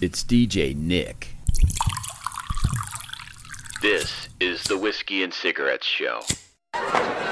It's DJ Nick. This is the Whiskey and Cigarettes Show.